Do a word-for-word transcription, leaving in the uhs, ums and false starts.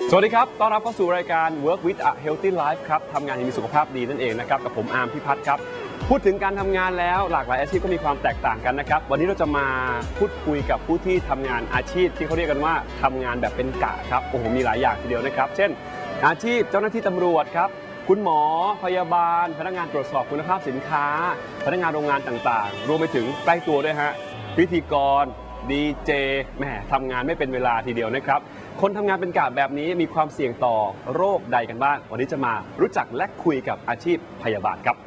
สวัสดีครับต้อนรับเข้าสู่รายการ Work with a Healthy Life ครับทำงานอย่างมีสุขภาพดีนั่นเองนะครับกับผมอาร์มพิพัฒน์ครับพูดถึงการทำงานแล้วหลากหลายอาชีพก็มีความแตกต่างกันนะครับวันนี้เราจะมาพูดคุยกับผู้ที่ทำงานอาชีพที่เขาเรียกกันว่าทำงานแบบเป็นกะครับโอ้โหมีหลายอย่างทีเดียวนะครับเช่นอาชีพเจ้าหน้าที่ตำรวจครับคุณหมอพยาบาลพนักงานตรวจสอบคุณภาพสินค้าพนักงานโรงงานต่างๆรวมไปถึงใกล้ตัวด้วยฮะพิธีกรดีเจแหมทำงานไม่เป็นเวลาทีเดียวนะครับคนทำงานเป็นกะแบบนี้มีความเสี่ยงต่อโรคใดกันบ้างวันนี้จะมารู้จักและคุยกับอาชีพพยาบาลครับ